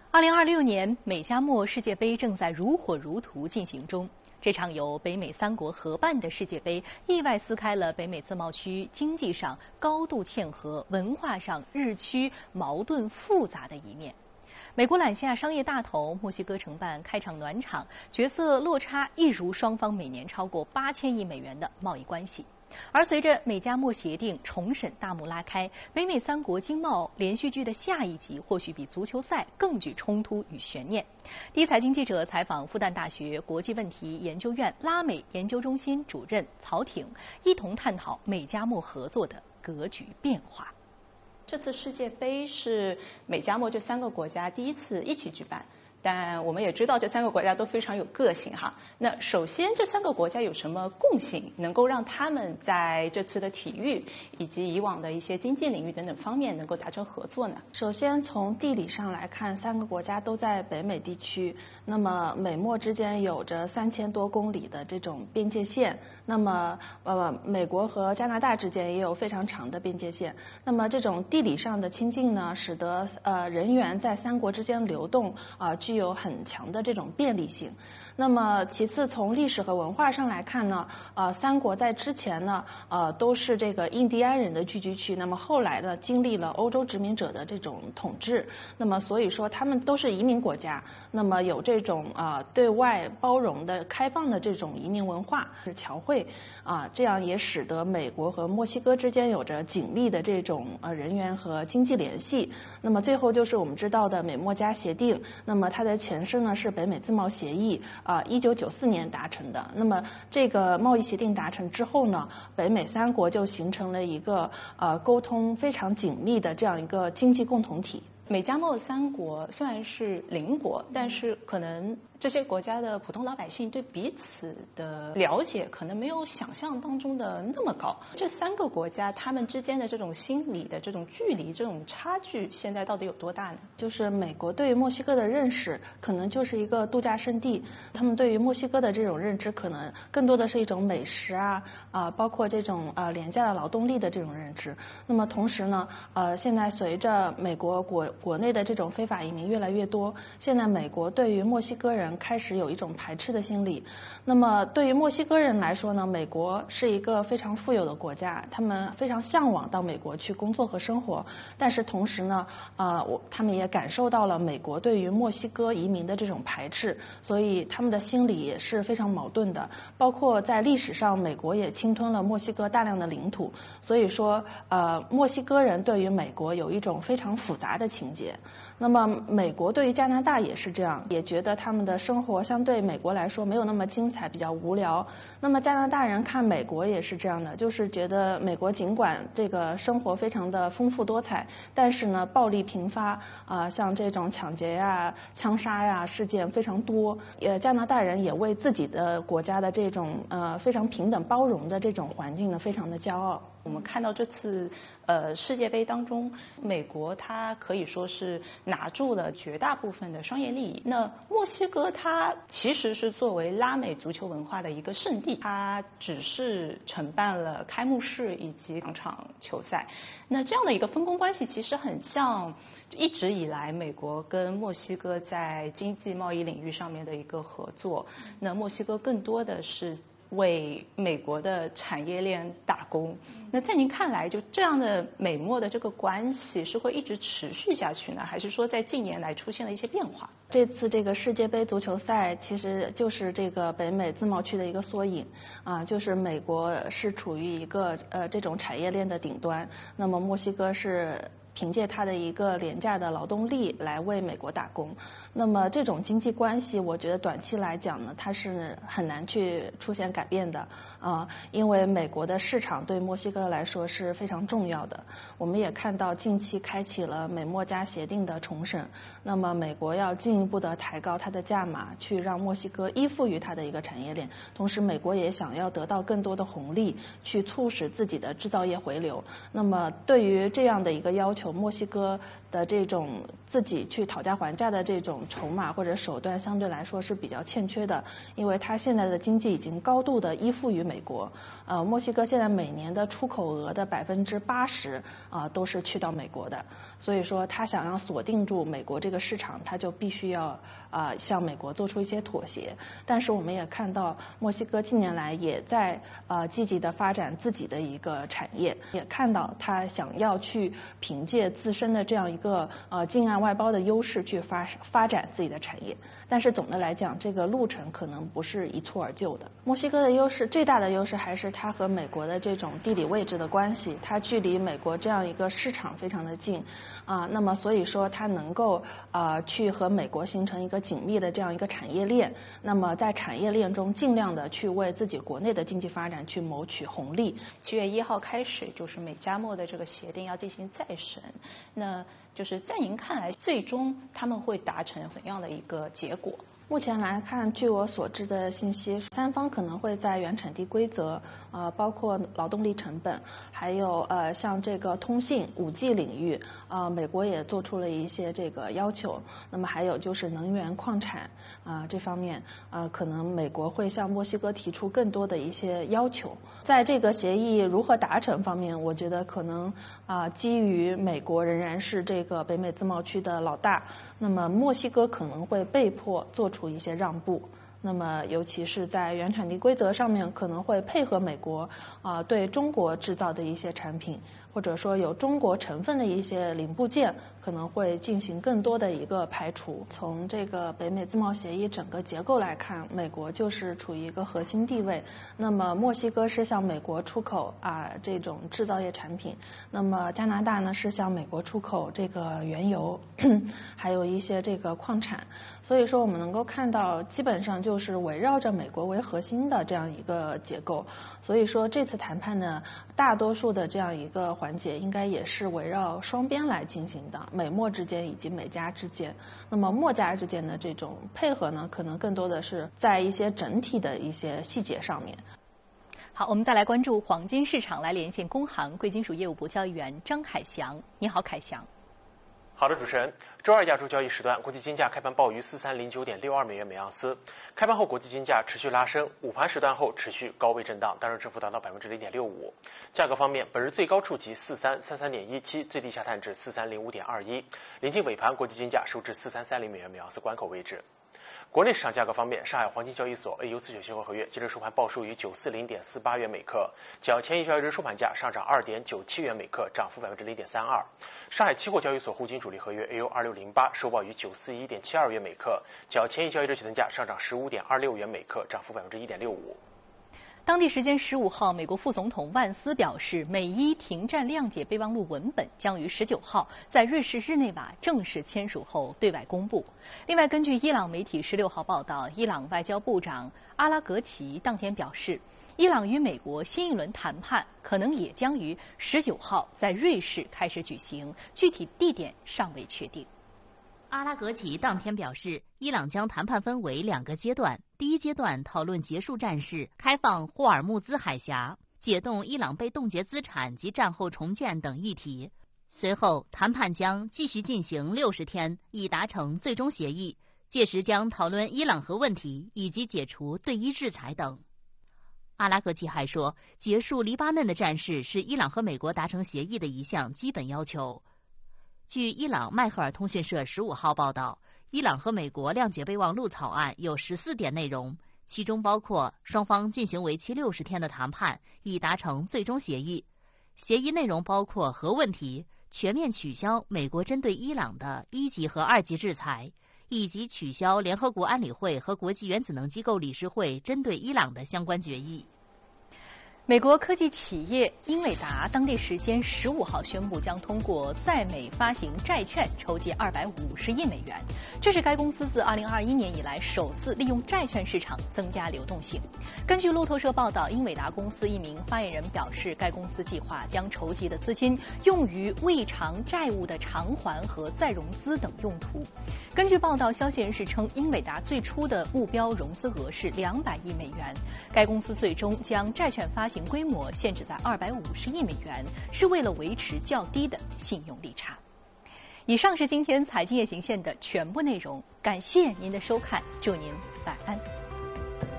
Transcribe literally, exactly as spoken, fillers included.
二零二六年美加墨世界杯正在如火如荼进行中。这场由北美三国合办的世界杯，意外撕开了北美自贸区经济上高度嵌合、文化上日趋矛盾复杂的一面。美国揽下商业大头，墨西哥承办开场暖场，角色落差一如双方每年超过八千亿美元的贸易关系。而随着美加墨协定重审大幕拉开，北美三国经贸连续剧的下一集或许比足球赛更具冲突与悬念。第一财经记者采访复旦大学国际问题研究院拉美研究中心主任曹挺，一同探讨美加墨合作的格局变化。 这次世界杯是美加墨这三个国家第一次一起举办。但我们也知道，这三个国家都非常有个性哈。那首先，这三个国家有什么共性，能够让他们在这次的体育以及以往的一些经济领域等等方面能够达成合作呢？ 首先，从地理上来看，三个国家都在北美地区。那么，美墨之间有着三千多公里的这种边界线。那么，呃，美国和加拿大之间也有非常长的边界线。那么，这种地理上的亲近呢，使得呃人员在三国之间流动啊。呃具有很强的这种便利性。那么其次，从历史和文化上来看呢，呃，三国在之前呢，呃，都是这个印第安人的聚居区。那么后来呢，经历了欧洲殖民者的这种统治，那么所以说他们都是移民国家。那么有这种啊、呃、对外包容的、开放的这种移民文化是侨汇啊、呃，这样也使得美国和墨西哥之间有着紧密的这种呃人员和经济联系。那么最后就是我们知道的美墨加协定。那么它的前身呢是北美自贸协议啊，一九九四年达成的。那么这个贸易协定达成之后呢，北美三国就形成了一个呃沟通非常紧密的这样一个经济共同体。 美加墨三国虽然是邻国，但是可能这些国家的普通老百姓对彼此的了解可能没有想象当中的那么高。这三个国家他们之间的这种心理的这种距离、这种差距，现在到底有多大呢？ 就是美国对于墨西哥的认识，可能就是一个度假胜地。他们对于墨西哥的这种认知，可能更多的是一种美食啊啊、呃，包括这种呃廉价的劳动力的这种认知。那么同时呢，呃，现在随着美国国国内的这种非法移民越来越多，现在美国对于墨西哥人开始有一种排斥的心理。那么对于墨西哥人来说呢，美国是一个非常富有的国家，他们非常向往到美国去工作和生活。但是同时呢，呃，我他们也感受到了美国对于墨西哥移民的这种排斥，所以他们的心理也是非常矛盾的。包括在历史上，美国也侵吞了墨西哥大量的领土，所以说，呃，墨西哥人对于美国有一种非常复杂的情结。那么美国对于加拿大也是这样，也觉得他们的生活相对美国来说没有那么精彩，比较无聊。那么加拿大人看美国也是这样的，就是觉得美国尽管这个生活非常的丰富多彩，但是呢暴力频发啊、呃，像这种抢劫呀、枪杀呀事件非常多。呃，加拿大人也为自己的国家的这种呃非常平等包容的这种环境呢非常的骄傲。 我们看到这次呃世界杯当中，美国它可以说是拿住了绝大部分的商业利益。那墨西哥它其实是作为拉美足球文化的一个圣地，它只是承办了开幕式以及两场球赛。那这样的一个分工关系其实很像一直以来美国跟墨西哥在经济贸易领域上面的一个合作。那墨西哥更多的是为美国的产业链打工。那在您看来，就这样的美墨的这个关系是会一直持续下去呢，还是说在近年来出现了一些变化？ 这次这个世界杯足球赛其实就是这个北美自贸区的一个缩影啊，就是美国是处于一个呃这种产业链的顶端，那么墨西哥是凭借它的一个廉价的劳动力来为美国打工。那么这种经济关系，我觉得短期来讲呢，它是很难去出现改变的啊、呃，因为美国的市场对墨西哥来说是非常重要的。我们也看到近期开启了美墨加协定的重审，那么美国要进一步的抬高它的价码，去让墨西哥依附于它的一个产业链，同时美国也想要得到更多的红利，去促使自己的制造业回流。那么对于这样的一个要求， 求墨西哥的这种自己去讨价还价的这种筹码或者手段相对来说是比较欠缺的，因为它现在的经济已经高度的依附于美国。呃，墨西哥现在每年的出口额的百分之八十啊都是去到美国的，所以说他想要锁定住美国这个市场，他就必须要啊、呃、向美国做出一些妥协。但是我们也看到，墨西哥近年来也在呃积极的发展自己的一个产业，也看到他想要去凭借自身的这样一个呃境岸外包的优势去发发展自己的产业。但是总的来讲，这个路程可能不是一蹴而就的。墨西哥的优势最大的优势还是它和美国的这种地理位置的关系，它距离美国这样一个市场非常的近啊、呃，那么所以说它能够呃去和美国形成一个紧密的这样一个产业链，那么在产业链中尽量的去为自己国内的经济发展去谋取红利。 七月一号开始，就是美加墨的这个协定要进行再审，那就是在您看来，最终他们会达成怎样的一个结果？ 目前来看，据我所知的信息，三方可能会在原产地规则，呃，包括劳动力成本，还有呃像这个通信、五 G 领域，呃，美国也做出了一些这个要求。那么还有就是能源矿产啊、呃、这方面，呃，可能美国会向墨西哥提出更多的一些要求。在这个协议如何达成方面，我觉得可能啊、呃，基于美国仍然是这个北美自贸区的老大，那么墨西哥可能会被迫做出一些让步。那么尤其是在原产地规则上面，可能会配合美国啊、呃、对中国制造的一些产品，或者说有中国成分的一些零部件，可能会进行更多的一个排除。从这个北美自贸协议整个结构来看，美国就是处于一个核心地位，那么墨西哥是向美国出口啊这种制造业产品，那么加拿大呢是向美国出口这个原油，还有一些这个矿产。所以说我们能够看到，基本上就是围绕着美国为核心的这样一个结构。所以说这次谈判呢，大多数的这样一个环节应该也是围绕双边来进行的，美墨之间以及美加之间。那么墨加之间的这种配合呢，可能更多的是在一些整体的一些细节上面。 好，我们再来关注黄金市场，来连线工行贵金属业务部交易员张凯翔。你好，凯翔。 好的，主持人。周二亚洲交易时段，国际金价开盘报于四三零九点六二美元每盎司。开盘后，国际金价持续拉升，午盘时段后持续高位震荡，单日振幅达到百分之零点六五。价格方面，本日最高触及四三三三点一七，最低下探至四三零五点二一。临近尾盘，国际金价收至四三三零美元每盎司关口位置。国内市场价格方面，上海黄金交易所 A 油自选现货合约今日收盘报收于九四零点四八元每克，较前一交易日收盘价上涨二点九七元每克，涨幅百分之零点三二。上海期货交易所沪金主力合约 A 油二六零八收报于九四一点七二元每克，较前一交易日起登价上涨十五点二六元每克，涨幅百分之一点六五。 当地时间十五号，美国副总统万斯表示，美伊停战谅解备忘录文本将于十九号在瑞士日内瓦正式签署后对外公布。另外，根据伊朗媒体十六号报道，伊朗外交部长阿拉格齐当天表示，伊朗与美国新一轮谈判可能也将于十九号在瑞士开始举行，具体地点尚未确定。 阿拉格齐当天表示，伊朗将谈判分为两个阶段，第一阶段讨论结束战事、开放霍尔木兹海峡、解冻伊朗被冻结资产及战后重建等议题。随后，谈判将继续进行六十天，以达成最终协议，届时将讨论伊朗核问题以及解除对伊制裁等。阿拉格齐还说，结束黎巴嫩的战事是伊朗和美国达成协议的一项基本要求。据伊朗迈赫尔通讯社十五号报道，伊朗和美国谅解备忘录草案有十四点内容，其中包括双方进行为期六十天的谈判，以达成最终协议。协议内容包括核问题、全面取消美国针对伊朗的一级和二级制裁，以及取消联合国安理会和国际原子能机构理事会针对伊朗的相关决议。 美国科技企业英伟达当地时间十五号宣布，将通过在美发行债券筹集二百五十亿美元，这是该公司自二零二一年以来首次利用债券市场增加流动性。根据路透社报道，英伟达公司一名发言人表示，该公司计划将筹集的资金用于未偿债务的偿还和再融资等用途。根据报道，消息人士称，英伟达最初的目标融资额是两百亿美元，该公司最终将债券发行行规模限制在二百五十亿美元，是为了维持较低的信用利差。以上是今天财经夜行线的全部内容，感谢您的收看，祝您晚安。